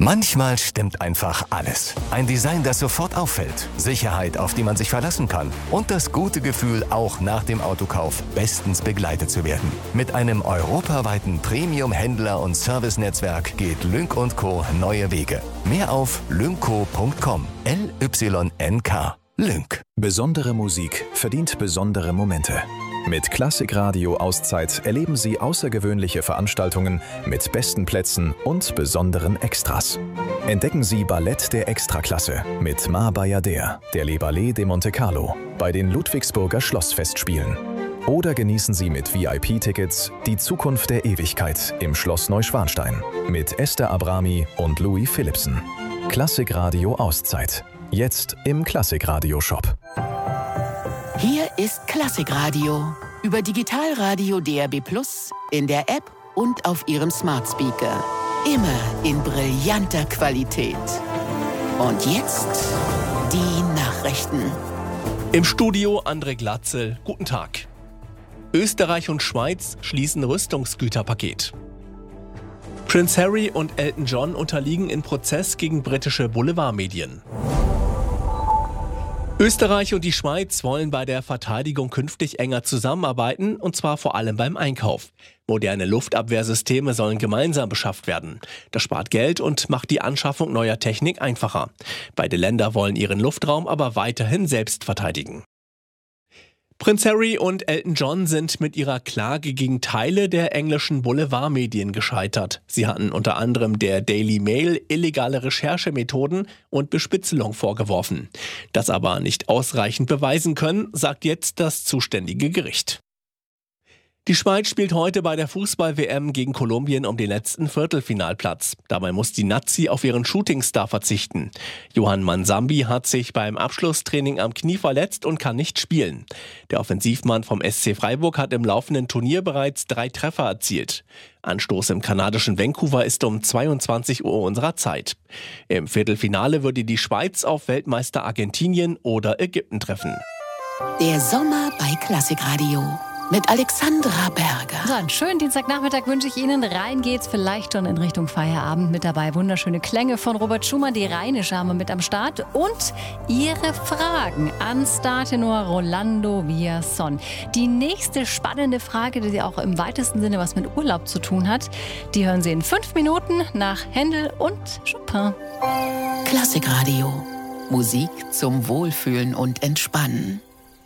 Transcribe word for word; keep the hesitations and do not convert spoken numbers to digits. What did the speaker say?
Manchmal stimmt einfach alles. Ein Design, das sofort auffällt, Sicherheit, auf die man sich verlassen kann und das gute Gefühl, auch nach dem Autokauf bestens begleitet zu werden. Mit einem europaweiten Premium-Händler- und Servicenetzwerk geht Lynk und Co. neue Wege. Mehr auf lynco punkt com. L Y N K. Lynk. Besondere Musik verdient besondere Momente. Mit Klassikradio Auszeit erleben Sie außergewöhnliche Veranstaltungen mit besten Plätzen und besonderen Extras. Entdecken Sie Ballett der Extraklasse mit Mar Bayadère, der Les Ballets de Monte Carlo, bei den Ludwigsburger Schlossfestspielen. Oder genießen Sie mit V I P-Tickets die Zukunft der Ewigkeit im Schloss Neuschwanstein mit Esther Abrami und Louis Philipsen. Klassikradio Auszeit. Jetzt im Klassikradio-Shop. Hier ist Klassikradio über Digitalradio D A B plus, in der App und auf Ihrem Smart Speaker. Immer in brillanter Qualität. Und jetzt die Nachrichten. Im Studio André Glatzel. Guten Tag. Österreich und Schweiz schließen Rüstungsgüterpaket. Prince Harry und Elton John unterliegen in Prozess gegen britische Boulevardmedien. Österreich und die Schweiz wollen bei der Verteidigung künftig enger zusammenarbeiten, und zwar vor allem beim Einkauf. Moderne Luftabwehrsysteme sollen gemeinsam beschafft werden. Das spart Geld und macht die Anschaffung neuer Technik einfacher. Beide Länder wollen ihren Luftraum aber weiterhin selbst verteidigen. Prince Harry und Elton John sind mit ihrer Klage gegen Teile der englischen Boulevardmedien gescheitert. Sie hatten unter anderem der Daily Mail illegale Recherchemethoden und Bespitzelung vorgeworfen. Das aber nicht ausreichend beweisen können, sagt jetzt das zuständige Gericht. Die Schweiz spielt heute bei der Fußball-W M gegen Kolumbien um den letzten Viertelfinalplatz. Dabei muss die Nazi auf ihren Shootingstar verzichten. Johann Mansambi hat sich beim Abschlusstraining am Knie verletzt und kann nicht spielen. Der Offensivmann vom S C Freiburg hat im laufenden Turnier bereits drei Treffer erzielt. Anstoß im kanadischen Vancouver ist um zweiundzwanzig Uhr unserer Zeit. Im Viertelfinale würde die Schweiz auf Weltmeister Argentinien oder Ägypten treffen. Der Sommer bei Klassikradio. Mit Alexandra Berger. So, einen schönen Dienstagnachmittag wünsche ich Ihnen. Rein geht's vielleicht schon in Richtung Feierabend. Mit dabei wunderschöne Klänge von Robert Schumann. Die Rheinische haben wir mit am Start. Und Ihre Fragen an Startenor Rolando Villazón. Die nächste spannende Frage, die auch im weitesten Sinne was mit Urlaub zu tun hat, die hören Sie in fünf Minuten nach Händel und Chopin. Klassikradio. Musik zum Wohlfühlen und Entspannen.